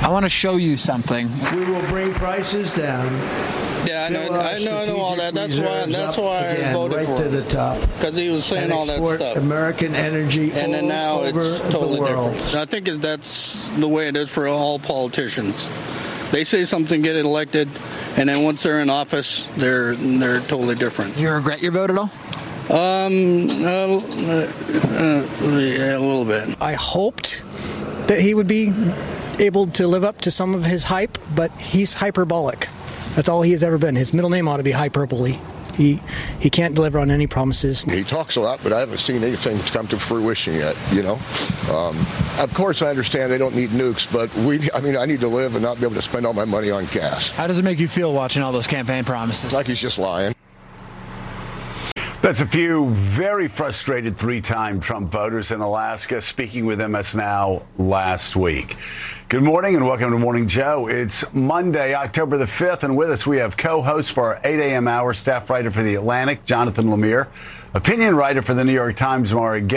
I want to show you something. We will bring prices down. Yeah, I know all that. That's why I voted for him. To the top. Because he was saying all that stuff. American energy. And then now it's totally different. I think that's the way it is for all politicians. They say something, get elected, and then once they're in office, they're totally different. Do you regret your vote at all? Yeah, a little bit. I hoped that he would be able to live up to some of his hype, but he's hyperbolic. That's all he has ever been. His middle name ought to be hyperbole. He can't deliver on any promises. He talks a lot, but I haven't seen anything come to fruition yet, you know. Of course, I understand they don't need nukes, but I need to live and not be able to spend all my money on gas. How does it make you feel watching all those campaign promises? Like he's just lying. That's a few very frustrated three-time Trump voters in Alaska speaking with MS Now last week. Good morning and welcome to Morning Joe. It's Monday, October the 5th, and with us we have co-host for our 8 a.m. hour, staff writer for The Atlantic, Jonathan Lemire, opinion writer for The New York Times, Mara Gay.